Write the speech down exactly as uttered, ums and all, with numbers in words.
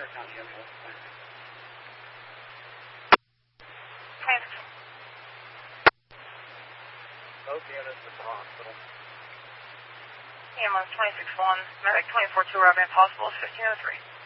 Both units at the hospital. E M one twenty-six one, medic twenty-four two, Robin, possible is fifteen oh three.